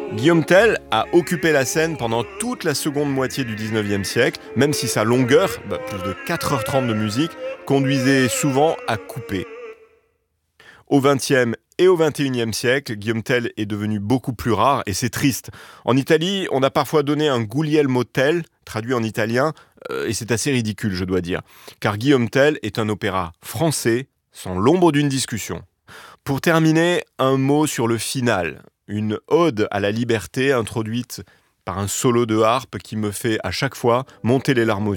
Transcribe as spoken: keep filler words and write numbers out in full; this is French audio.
Guillaume Tell a occupé la scène pendant toute la seconde moitié du dix-neuvième siècle, même si sa longueur, bah, plus de quatre heures trente de musique, conduisait souvent à couper. Au vingtième et au vingt et unième siècle, Guillaume Tell est devenu beaucoup plus rare et c'est triste. En Italie, on a parfois donné un Guglielmo Tell, traduit en italien, euh, et c'est assez ridicule, je dois dire. Car Guillaume Tell est un opéra français, sans l'ombre d'une discussion. Pour terminer, un mot sur le final. Une ode à la liberté introduite par un solo de harpe qui me fait à chaque fois monter les larmes aux yeux.